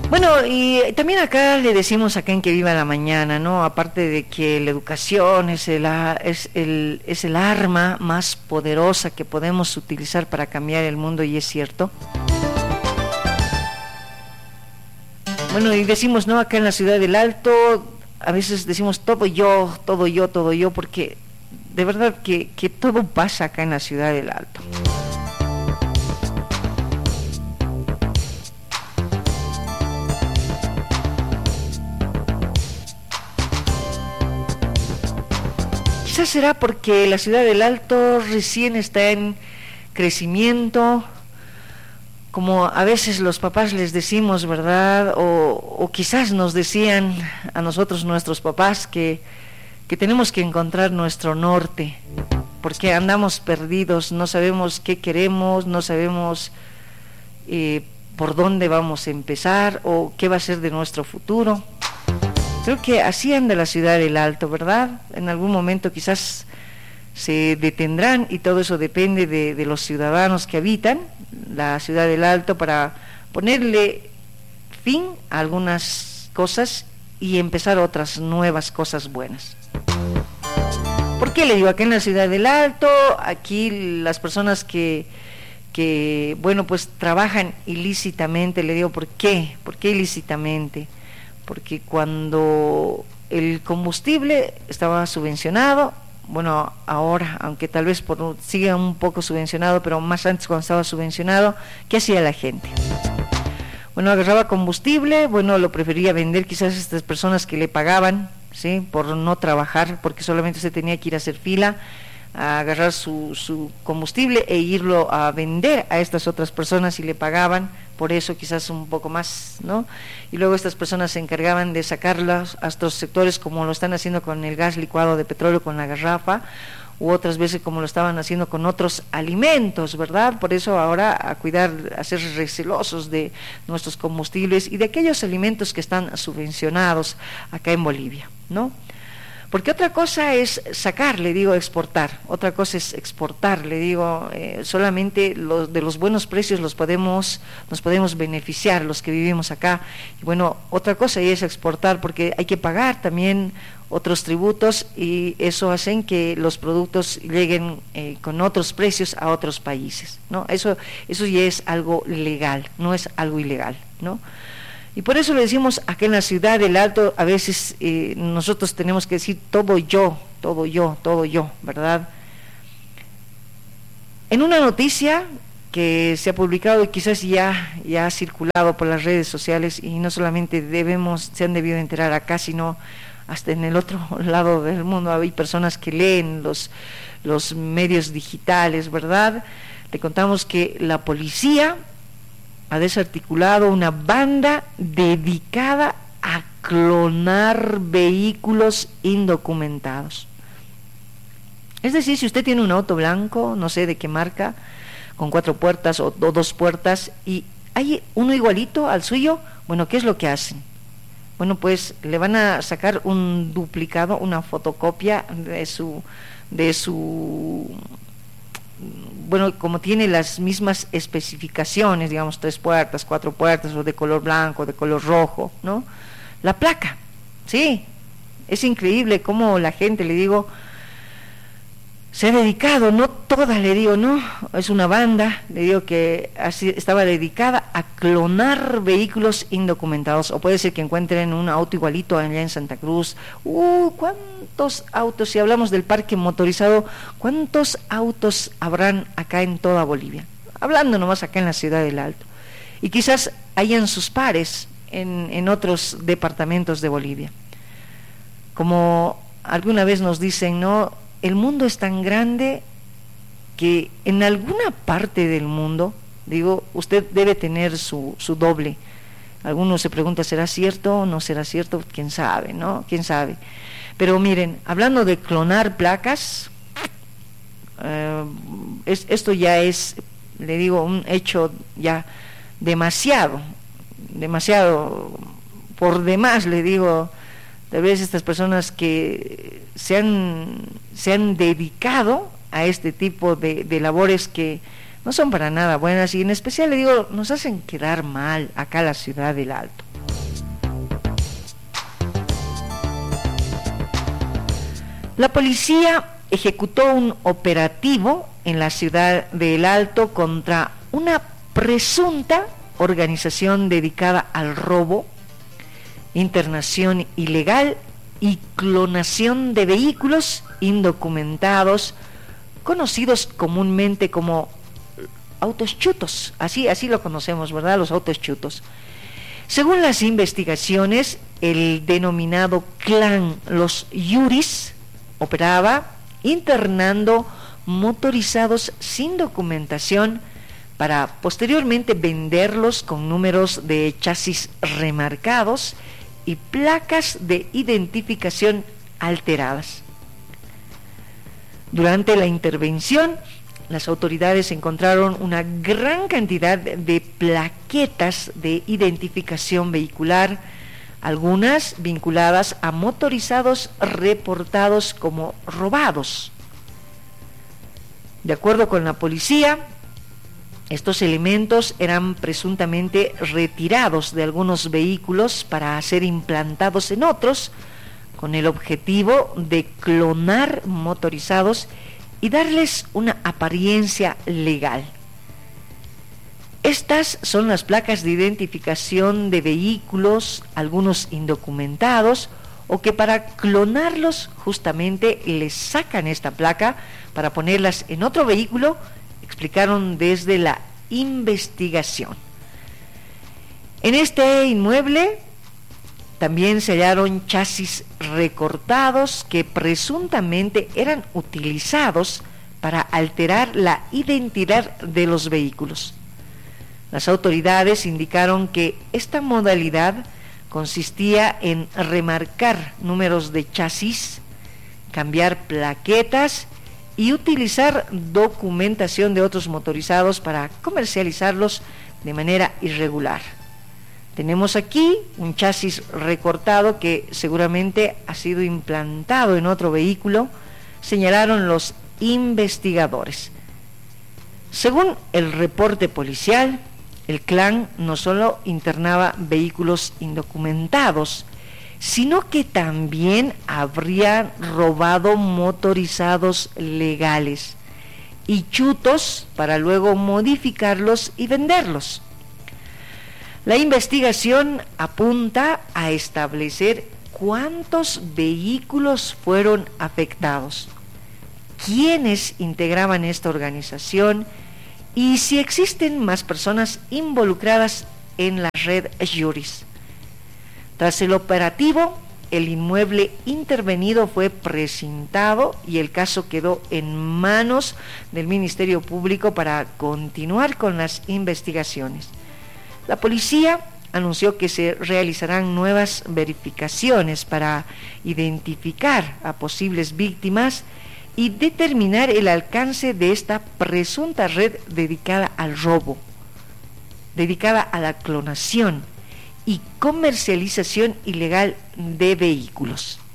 Bueno, y también acá le decimos acá en Que Viva la Mañana, ¿no? Aparte de que la educación es el arma más poderosa que podemos utilizar para cambiar el mundo, y es cierto. Bueno, y decimos, ¿no? Acá en la ciudad del Alto, a veces decimos todo yo, todo yo, todo yo, porque de verdad que todo pasa acá en la ciudad del Alto. Quizás será porque la ciudad del Alto recién está en crecimiento, como a veces los papás les decimos, ¿verdad? O quizás nos decían a nosotros nuestros papás que tenemos que encontrar nuestro norte, porque andamos perdidos, no sabemos qué queremos, no sabemos por dónde vamos a empezar o qué va a ser de nuestro futuro. Creo que así anda la ciudad del Alto, ¿verdad? En algún momento quizás se detendrán, y todo eso depende de los ciudadanos que habitan la ciudad del Alto, para ponerle fin a algunas cosas y empezar otras nuevas cosas buenas. ¿Por qué le digo? Acá en la ciudad del Alto, aquí las personas que bueno, pues trabajan ilícitamente, le digo, ¿por qué? ¿Por qué ilícitamente? Porque cuando el combustible estaba subvencionado, bueno, ahora, aunque tal vez siga un poco subvencionado, pero más antes cuando estaba subvencionado, ¿qué hacía la gente? Bueno, agarraba combustible, bueno, lo prefería vender quizás a estas personas que le pagaban, ¿sí? Por no trabajar, porque solamente se tenía que ir a hacer fila, a agarrar su combustible e irlo a vender a estas otras personas, y le pagaban por eso quizás un poco más, ¿no? Y luego estas personas se encargaban de sacarlas a estos sectores, como lo están haciendo con el gas licuado de petróleo, con la garrafa, u otras veces como lo estaban haciendo con otros alimentos, ¿verdad? Por eso ahora a cuidar, a ser recelosos de nuestros combustibles y de aquellos alimentos que están subvencionados acá en Bolivia, ¿no? Porque otra cosa es sacar, le digo, exportar, otra cosa es exportar, le digo, solamente de los buenos precios nos podemos beneficiar los que vivimos acá. Y bueno, otra cosa es exportar, porque hay que pagar también otros tributos, y eso hacen que los productos lleguen con otros precios a otros países, ¿no? Eso ya es algo legal, no es algo ilegal, ¿no? Y por eso le decimos acá en la ciudad del Alto, a veces nosotros tenemos que decir todo yo, ¿verdad? En una noticia que se ha publicado y quizás ya ha circulado por las redes sociales, y no solamente se han debido enterar acá, sino hasta en el otro lado del mundo, hay personas que leen los medios digitales, ¿verdad? Le contamos que la policía ha desarticulado una banda dedicada a clonar vehículos indocumentados. Es decir, si usted tiene un auto blanco, no sé de qué marca, con 4 puertas o 2 puertas, y hay uno igualito al suyo, bueno, ¿qué es lo que hacen? Bueno, pues le van a sacar un duplicado, una fotocopia de su bueno, como tiene las mismas especificaciones, digamos 3 puertas, 4 puertas, o de color blanco, de color rojo, ¿no? La placa, sí, es increíble cómo la gente, le digo, se ha dedicado, no toda, le digo, no, es una banda, le digo, que así estaba dedicada a clonar vehículos indocumentados, o puede ser que encuentren un auto igualito allá en Santa Cruz. ¿Cuántos autos, si hablamos del parque motorizado, cuántos autos habrán acá en toda Bolivia? Hablando nomás acá en la ciudad del Alto. Y quizás hayan sus pares en otros departamentos de Bolivia. Como alguna vez nos dicen, ¿no? El mundo es tan grande que en alguna parte del mundo, digo, usted debe tener su doble. Algunos se preguntan, ¿será cierto o no será cierto? ¿Quién sabe, no? ¿Quién sabe? Pero miren, hablando de clonar placas, esto ya es, le digo, un hecho ya demasiado por demás, le digo. Tal vez estas personas que se han dedicado a este tipo de labores que no son para nada buenas, y en especial, le digo, nos hacen quedar mal acá la ciudad del Alto. La policía ejecutó un operativo en la ciudad de El Alto contra una presunta organización dedicada al robo, internación ilegal y clonación de vehículos indocumentados, conocidos comúnmente como autos chutos. Así lo conocemos, ¿verdad? Los autos chutos. Según las investigaciones, el denominado clan Los Yuris operaba internando motorizados sin documentación para posteriormente venderlos con números de chasis remarcados y placas de identificación alteradas. Durante la intervención, las autoridades encontraron una gran cantidad de plaquetas de identificación vehicular, algunas vinculadas a motorizados reportados como robados. De acuerdo con la policía, estos elementos eran presuntamente retirados de algunos vehículos para ser implantados en otros, con el objetivo de clonar motorizados y darles una apariencia legal. Estas son las placas de identificación de vehículos, algunos indocumentados, o que para clonarlos justamente les sacan esta placa para ponerlas en otro vehículo, explicaron desde la investigación. En este inmueble también se hallaron chasis recortados que presuntamente eran utilizados para alterar la identidad de los vehículos. Las autoridades indicaron que esta modalidad consistía en remarcar números de chasis, cambiar plaquetas y utilizar documentación de otros motorizados para comercializarlos de manera irregular. Tenemos aquí un chasis recortado que seguramente ha sido implantado en otro vehículo, señalaron los investigadores. Según el reporte policial, el clan no solo internaba vehículos indocumentados, sino que también habría robado motorizados legales y chutos para luego modificarlos y venderlos. La investigación apunta a establecer cuántos vehículos fueron afectados, quiénes integraban esta organización y si existen más personas involucradas en la red Yuris. Tras el operativo, el inmueble intervenido fue precintado y el caso quedó en manos del Ministerio Público para continuar con las investigaciones. La policía anunció que se realizarán nuevas verificaciones para identificar a posibles víctimas y determinar el alcance de esta presunta red dedicada al robo, dedicada a la clonación y comercialización ilegal de vehículos.